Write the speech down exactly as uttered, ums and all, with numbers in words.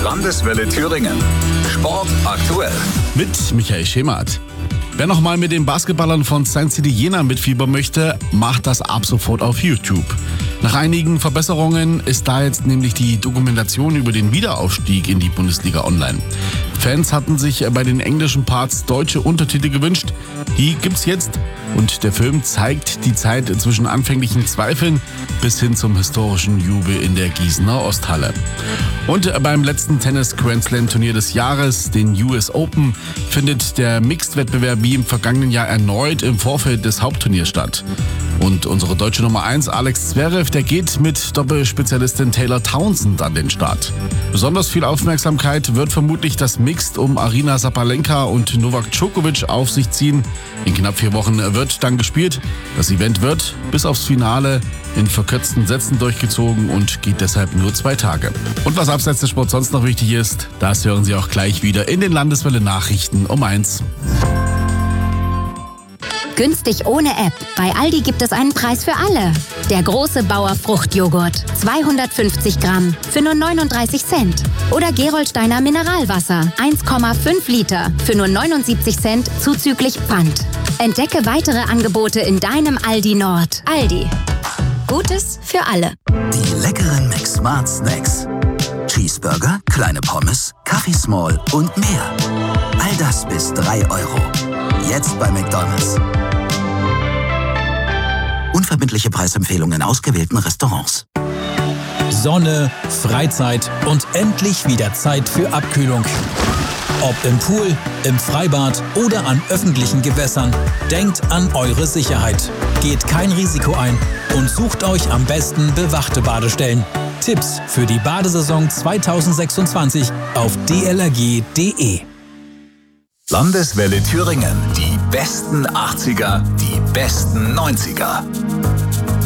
Landeswelle Thüringen. Sport aktuell. Mit Michael Schemert. Wer noch mal mit den Basketballern von Saint City Jena mitfiebern möchte, macht das ab sofort auf YouTube. Nach einigen Verbesserungen ist da jetzt nämlich die Dokumentation über den Wiederaufstieg in die Bundesliga online. Fans hatten sich bei den englischen Parts deutsche Untertitel gewünscht. Die gibt's jetzt und der Film zeigt die Zeit zwischen anfänglichen Zweifeln bis hin zum historischen Jubel in der Gießener Osthalle. Und beim letzten Tennis-Grand Slam-Turnier des Jahres, den U S Open, findet der Mixed-Wettbewerb wie im vergangenen Jahr erneut im Vorfeld des Hauptturniers statt. Und unsere deutsche Nummer eins, Alex Zverev, der geht mit Doppelspezialistin Taylor Townsend an den Start. Besonders viel Aufmerksamkeit wird vermutlich das Mixed um Aryna Sabalenka und Novak Djokovic auf sich ziehen. In knapp vier Wochen wird dann gespielt. Das Event wird bis aufs Finale in verkürzten Sätzen durchgezogen und geht deshalb nur zwei Tage. Und was abseits des Sports sonst noch wichtig ist, das hören Sie auch gleich wieder in den Landeswelle Nachrichten um eins. Günstig ohne App. Bei Aldi gibt es einen Preis für alle. Der große Bauer Fruchtjoghurt. zweihundertfünfzig Gramm für nur neununddreißig Cent. Oder Gerolsteiner Mineralwasser. eins Komma fünf Liter für nur neunundsiebzig Cent zuzüglich Pfand. Entdecke weitere Angebote in deinem Aldi Nord. Aldi. Gutes für alle. Die leckeren McSmart Snacks. Cheeseburger, kleine Pommes, Kaffee Small und mehr. All das bis drei Euro. Jetzt bei McDonald's. Unverbindliche Preisempfehlungen in ausgewählten Restaurants. Sonne, Freizeit und endlich wieder Zeit für Abkühlung. Ob im Pool, im Freibad oder an öffentlichen Gewässern, denkt an eure Sicherheit. Geht kein Risiko ein und sucht euch am besten bewachte Badestellen. Tipps für die Badesaison zweitausendsechsundzwanzig auf d l r g punkt d e. Landeswelle Thüringen. Die besten achtziger, die besten neunziger.